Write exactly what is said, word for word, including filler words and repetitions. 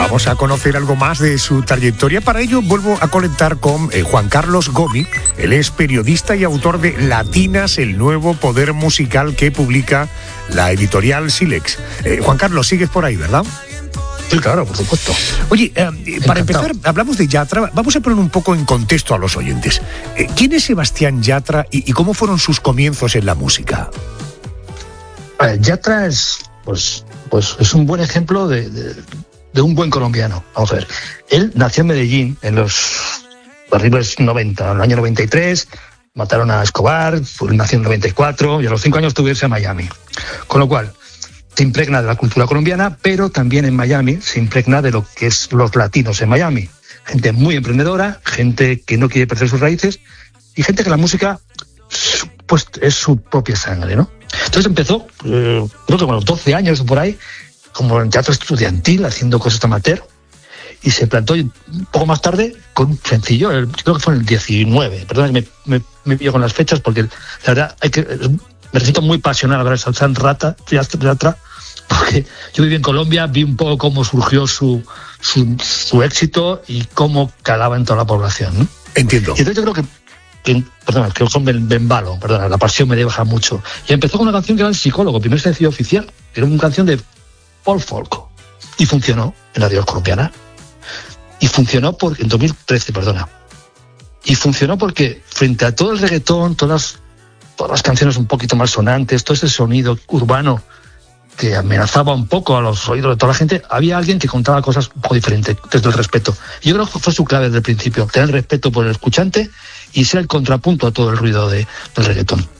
Vamos a conocer algo más de su trayectoria. Para ello vuelvo a conectar con eh, Juan Carlos Gomi. Él es periodista y autor de Latinas, el nuevo poder musical que publica la editorial Silex. Eh, Juan Carlos, sigues por ahí, ¿verdad? Sí, claro, por supuesto. Oye, eh, para empezar, hablamos de Yatra. Vamos a poner un poco en contexto a los oyentes. Eh, ¿Quién es Sebastián Yatra y, y cómo fueron sus comienzos en la música? Eh, Yatra es, pues, pues, es un buen ejemplo de, de, de un buen colombiano. Vamos a ver. Él nació en Medellín en los arribas noventa, en el año noventa y tres. Mataron a Escobar, nació en noventa y cuatro y a los cinco años tuvo que irse a Miami. Con lo cual, se impregna de la cultura colombiana, pero también en Miami se impregna de lo que es los latinos en Miami. Gente muy emprendedora, gente que no quiere perder sus raíces y gente que la música pues es su propia sangre, ¿no? Entonces empezó, eh, creo que con los doce años o por ahí, como en teatro estudiantil, haciendo cosas amateur, y se plantó un poco más tarde con un sencillo, el, creo que fue en el diecinueve, perdón, me, me, me pillo con las fechas porque la verdad hay que, me resulta muy pasional hablar de Sebastián Rata, Yatra, porque yo viví en Colombia, vi un poco cómo surgió su, su, su éxito y cómo calaba en toda la población, ¿no? Entiendo. Y entonces yo creo que, que perdona, que son Bembalo, perdona, la pasión me deja mucho. Y empezó con una canción que era El Psicólogo, primer sencillo oficial, que era una canción de Paul Folco. Y funcionó en la radio colombiana. Y funcionó porque, en dos mil trece, perdona. Y funcionó porque frente a todo el reggaetón, todas, todas las canciones un poquito más sonantes, todo ese sonido urbano que amenazaba un poco a los oídos de toda la gente, había alguien que contaba cosas un poco diferentes, desde el respeto. Y yo creo que fue su clave desde el principio, tener respeto por el escuchante y ser el contrapunto a todo el ruido de, del reggaetón.